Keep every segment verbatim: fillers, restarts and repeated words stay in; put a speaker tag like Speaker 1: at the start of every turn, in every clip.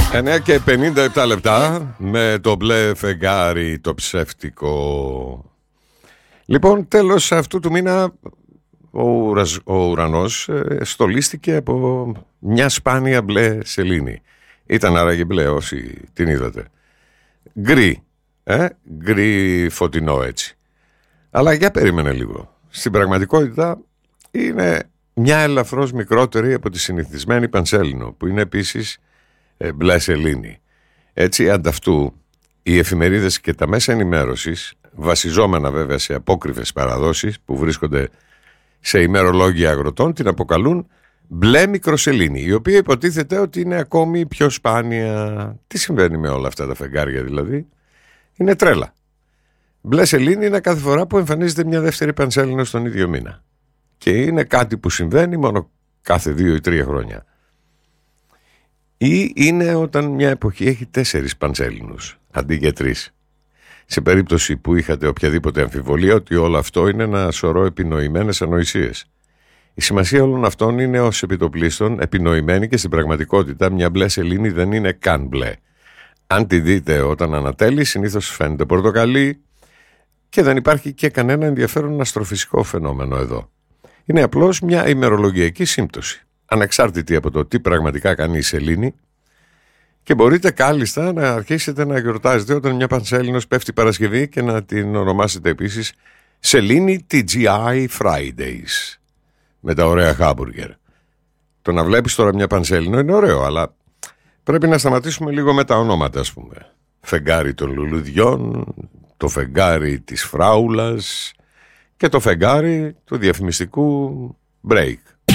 Speaker 1: εννιά και πενήντα επτά λεπτά με το μπλε φεγγάρι το ψεύτικο. Λοιπόν, τέλος αυτού του μήνα ο, ουραζ, ο ουρανός ε, στολίστηκε από μια σπάνια μπλε σελήνη. Ήταν άραγε μπλε όσοι την είδατε. Γκρι, ε, γκρι φωτεινό έτσι. Αλλά για περίμενε λίγο. Στην πραγματικότητα είναι μια ελαφρώς μικρότερη από τη συνηθισμένη πανσέλινο, που είναι επίσης ε, μπλε σελήνη. Έτσι ανταυτού οι εφημερίδες και τα μέσα ενημέρωσης, βασιζόμενα βέβαια σε απόκριβες παραδόσεις που βρίσκονται σε ημερολόγια αγροτών, την αποκαλούν μπλε μικροσελήνη, η οποία υποτίθεται ότι είναι ακόμη πιο σπάνια. Τι συμβαίνει με όλα αυτά τα φεγγάρια δηλαδή? Είναι τρέλα. Μπλε σελήνη είναι κάθε φορά που εμφανίζεται μια δεύτερη πανσέλινο στον ίδιο μήνα. Και είναι κάτι που συμβαίνει μόνο κάθε δύο ή τρία χρόνια. Ή είναι όταν μια εποχή έχει τέσσερις πανσέλινους αντί για τρεις. Σε περίπτωση που είχατε οποιαδήποτε αμφιβολία ότι όλο αυτό είναι ένα σωρό επινοημένες ανοησίες. Η σημασία όλων αυτών είναι ως επιτοπλίστων επινοημένη και στην πραγματικότητα μια μπλε σελήνη δεν είναι καν μπλε. Αν τη δείτε όταν ανατέλει, συνήθως φαίνεται πορτοκαλί και δεν υπάρχει και κανένα ενδιαφέρον αστροφυσικό φαινόμενο εδώ. Είναι απλώς μια ημερολογιακή σύμπτωση, ανεξάρτητη από το τι πραγματικά κάνει η σελήνη, και μπορείτε κάλλιστα να αρχίσετε να γιορτάζετε όταν μια πανσέλινος πέφτει Παρασκευή και να την ονομάσετε επίσης Σελήνη τι τζι άι Fridays, με τα ωραία χάμπουργκερ. Το να βλέπεις τώρα μια πανσέλινο είναι ωραίο, αλλά πρέπει να σταματήσουμε λίγο με τα ονόματα, ας πούμε. Φεγγάρι των λουλουδιών, το φεγγάρι της φράουλας και το φεγγάρι του διαφημιστικού break.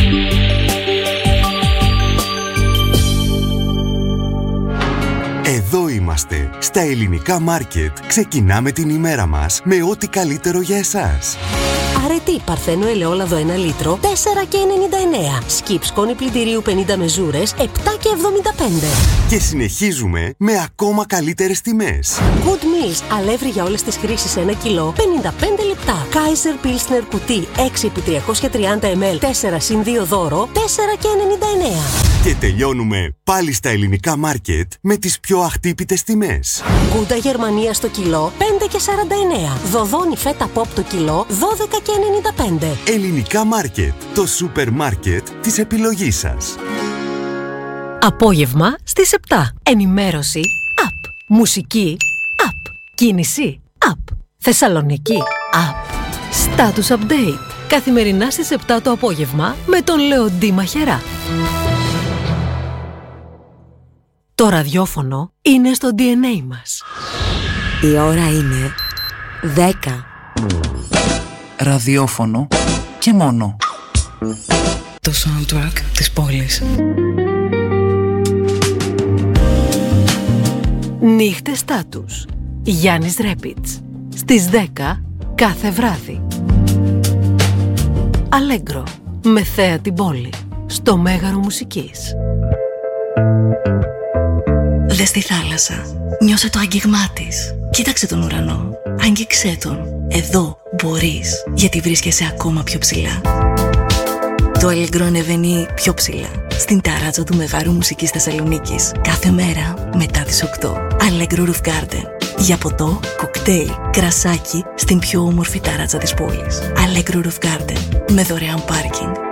Speaker 2: Εδώ είμαστε, στα Ελληνικά Μάρκετ. Ξεκινάμε την ημέρα μας με ό,τι καλύτερο για εσάς.
Speaker 3: Αρετή παρθένο ελαιόλαδο ένα λίτρο, τέσσερα και ενενήντα εννέα. Σκιπ σκόνη πλυντηρίου πενήντα μεζούρες, επτά και εβδομήντα πέντε.
Speaker 2: Και συνεχίζουμε με ακόμα καλύτερες τιμές.
Speaker 3: Good Meals, αλεύρι για όλες τις χρήσεις ένα κιλό, πενήντα πέντε λεπτά. Kaiser Pilsner κουτί έξι επί τριακόσια τριάντα μιλιλίτρα, τέσσερα συν δύο δώρο, τέσσερα και ενενήντα εννέα.
Speaker 2: Και τελειώνουμε πάλι στα Ελληνικά Μάρκετ με τις πιο αχτύπητες τιμές.
Speaker 3: Γκούντα Γερμανία στο κιλό, πέντε και σαράντα εννέα. Δοδόνι φέτα ποπ το κιλό, δώδεκα και ενενήντα πέντε.
Speaker 2: Ελληνικά Μάρκετ, το σούπερ μάρκετ της επιλογής σας.
Speaker 4: Απόγευμα στις επτά. Ενημέρωση App. Μουσική App. Κίνηση App. Θεσσαλονίκη App. Status Update. Καθημερινά στις επτά το απόγευμα με τον Λεοντή Μαχερά. Το ραδιόφωνο είναι στο ντι εν έι μας.
Speaker 3: Η ώρα είναι δέκα.
Speaker 5: Ραδιόφωνο και μόνο. Το soundtrack της πόλης.
Speaker 4: Νύχτες Στάτους. Γιάννης Ρέπιτς. Στις δέκα κάθε βράδυ. Αλέγκρο. Με θέα την πόλη. Στο Μέγαρο Μουσικής.
Speaker 6: Δες τη θάλασσα. Νιώσε το άγγιγμά της. Κοίταξε τον ουρανό. Άγγιξέ τον. Εδώ μπορείς, γιατί βρίσκεσαι ακόμα πιο ψηλά. Το Allegro ανεβαίνει πιο ψηλά, στην ταράτσα του Μεγάρου Μουσικής Θεσσαλονίκης, κάθε μέρα μετά τις οκτώ. Allegro Roof Garden. Για ποτό, κοκτέιλ, κρασάκι στην πιο όμορφη ταράτσα της πόλης. Allegro Roof Garden. Με δωρεάν πάρκινγκ.